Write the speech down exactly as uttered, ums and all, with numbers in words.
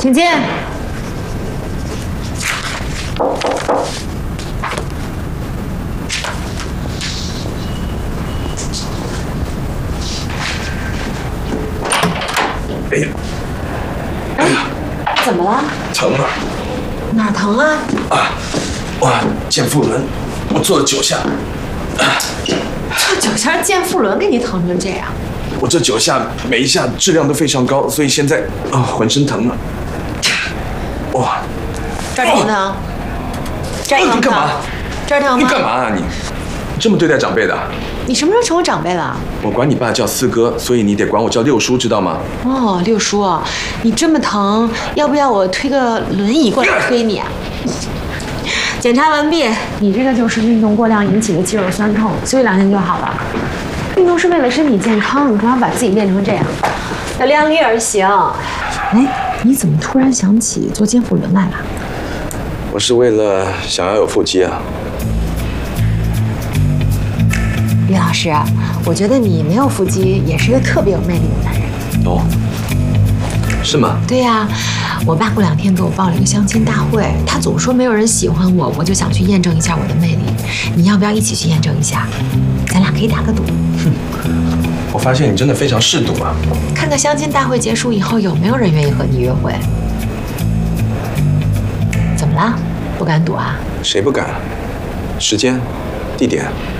请进。 哎呀，哎呀， 怎么了？ 疼啊！ 哪儿疼啊？ 啊，哇，健腹轮，我做了九下。啊、 做九下健腹轮给你疼成这样？ 我这九下每一下质量都非常高，所以现在啊浑身疼啊。哇， 这儿疼不疼？这儿疼不疼？ 你干嘛？ 这儿疼吗？ 你干嘛啊你？这么对待长辈的？ 你什么时候成我长辈了？ 我管你爸叫四哥，所以你得管我叫六叔，知道吗？ 哦，六叔，你这么疼，要不要我推个轮椅过来推你啊？检查完毕，你这个就是运动过量引起的肌肉酸痛，休息两天就好了。运动是为了身体健康，你干嘛把自己练成这样？要量力而行。哎，你怎么突然想起做肩腹轮来了？ 我是为了想要有腹肌啊。 李老师，我觉得你没有腹肌也是个特别有魅力的男人。 哦，是吗？ 对呀，我爸过两天给我报了一个相亲大会，他总说没有人喜欢我，我就想去验证一下我的魅力。你要不要一起去验证一下？咱俩可以打个赌。 哼，我发现你真的非常嗜赌啊！ 看看相亲大会结束以后有没有人愿意和你约会。怎么了？不敢赌啊？ 谁不敢？时间、地点。